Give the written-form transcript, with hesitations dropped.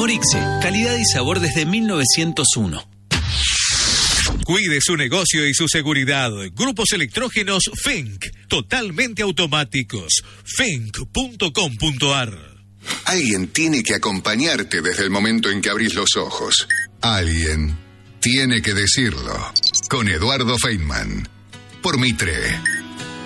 Morixe, calidad y sabor desde 1901. Cuide su negocio y su seguridad. Grupos electrógenos Fenk, totalmente automáticos. Fenk.com.ar. Alguien tiene que acompañarte desde el momento en que abrís los ojos. Alguien tiene que decirlo. Con Eduardo Feynman. Por Mitre.